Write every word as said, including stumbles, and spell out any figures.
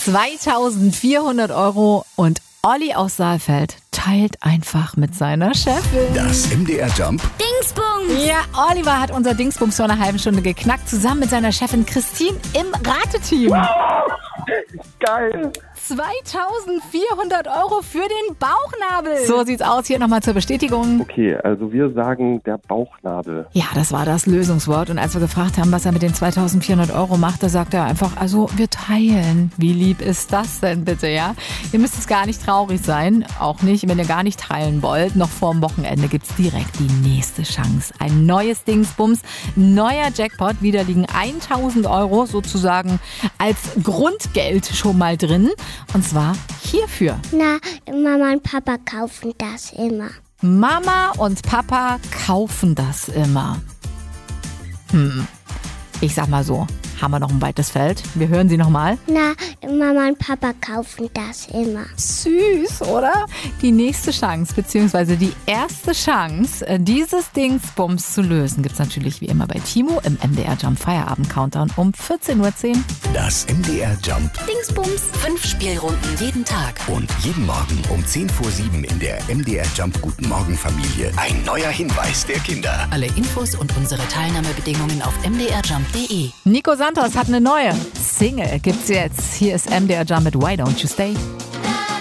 zweitausendvierhundert Euro und Olli aus Saalfeld teilt einfach mit seiner Chefin. Das M D R Jump Dingsbums! Ja, Oliver hat unser Dingsbums vor einer halben Stunde geknackt, zusammen mit seiner Chefin Christine im Rateteam. Geil. zweitausendvierhundert Euro für den Bauchnabel. So sieht's aus. Hier nochmal zur Bestätigung. Okay, also wir sagen der Bauchnabel. Ja, das war das Lösungswort. Und als wir gefragt haben, was er mit den zweitausendvierhundert Euro macht, da sagt er einfach, also wir teilen. Wie lieb ist das denn bitte, ja? Ihr müsst es gar nicht traurig sein. Auch nicht, wenn ihr gar nicht teilen wollt. Noch vorm Wochenende gibt's direkt die nächste Chance. Ein neues Dingsbums, neuer Jackpot. Wieder liegen tausend Euro sozusagen als Grundgeld schon mal drin. Und zwar hierfür. Na, Mama und Papa kaufen das immer. Mama und Papa kaufen das immer. Hm, ich sag mal so, haben wir noch ein weites Feld? Wir hören sie nochmal. Na, Mama und Papa kaufen das immer. Süß, oder? Die nächste Chance, beziehungsweise die erste Chance, dieses Dingsbums zu lösen, gibt's natürlich wie immer bei Timo im M D R Jump Feierabend Countdown um vierzehn Uhr zehn. Das M D R Jump Dingsbums. Fünf Spielrunden jeden Tag. und jeden Morgen um zehn vor sieben in der M D R Jump Guten Morgen Familie. Ein neuer Hinweis der Kinder. Alle Infos und unsere Teilnahmebedingungen auf m d r jump punkt d e. Nico Santos hat eine neue Single, gibt's jetzt. Hier ist M D R Jump mit Why Don't You Stay?